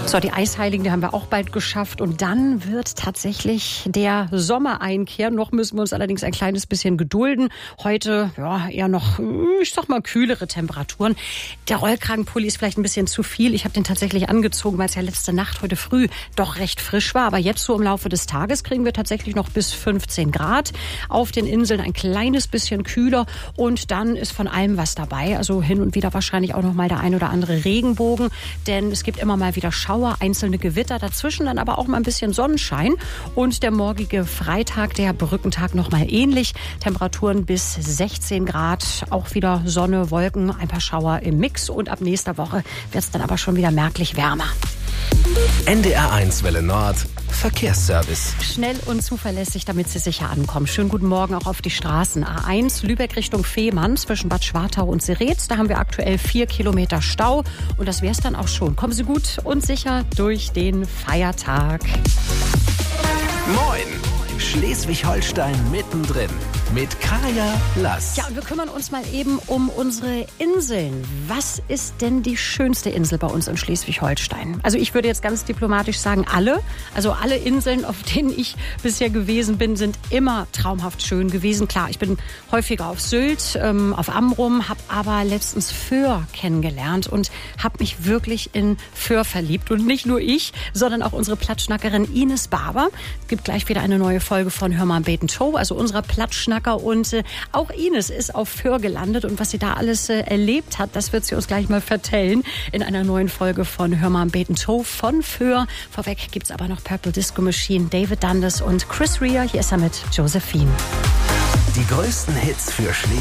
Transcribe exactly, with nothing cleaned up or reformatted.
So, die Eisheiligen, die haben wir auch bald geschafft. Und dann wird tatsächlich der Sommer einkehren. Noch müssen wir uns allerdings ein kleines bisschen gedulden. Heute, ja, eher noch, ich sag mal, kühlere Temperaturen. Der Rollkragenpulli ist vielleicht ein bisschen zu viel. Ich habe den tatsächlich angezogen, weil es ja letzte Nacht, heute früh, doch recht frisch war. Aber jetzt so im Laufe des Tages kriegen wir tatsächlich noch bis fünfzehn Grad. Auf den Inseln ein kleines bisschen kühler. Und dann ist von allem was dabei. Also hin und wieder wahrscheinlich auch noch mal der ein oder andere Regenbogen. Denn es gibt immer mal wieder Schauer, einzelne Gewitter, dazwischen dann aber auch mal ein bisschen Sonnenschein. Und der morgige Freitag, der Brückentag, noch mal ähnlich. Temperaturen bis sechzehn Grad, auch wieder Sonne, Wolken, ein paar Schauer im Mix. Und ab nächster Woche wird es dann aber schon wieder merklich wärmer. N D R eins Welle Nord, Verkehrsservice. Schnell und zuverlässig, damit Sie sicher ankommen. Schönen guten Morgen auch auf die Straßen. A eins, Lübeck Richtung Fehmarn, zwischen Bad Schwartau und Seretz. Da haben wir aktuell vier Kilometer Stau. Und das wäre es dann auch schon. Kommen Sie gut und sicher durch den Feiertag. Moin! Schleswig-Holstein mittendrin mit Kaya Lass. Ja, und wir kümmern uns mal eben um unsere Inseln. Was ist denn die schönste Insel bei uns in Schleswig-Holstein? Also ich würde jetzt ganz diplomatisch sagen, alle. Also alle Inseln, auf denen ich bisher gewesen bin, sind immer traumhaft schön gewesen. Klar, ich bin häufiger auf Sylt, ähm, auf Amrum, habe aber letztens Föhr kennengelernt und habe mich wirklich in Föhr verliebt. Und nicht nur ich, sondern auch unsere Plattschnackerin Ines Barber. Es gibt gleich wieder eine neue Folge von Hör mal am Beten Show, also unserer Plattschnacker. Und äh, auch Ines ist auf Föhr gelandet. Und was sie da alles äh, erlebt hat, das wird sie uns gleich mal vertellen in einer neuen Folge von Hör mal am Beten Show von Föhr. Vorweg gibt's aber noch Purple Disco Machine, David Dundas und Chris Rea. Hier ist er mit Josephine. Die größten Hits für Schleswig.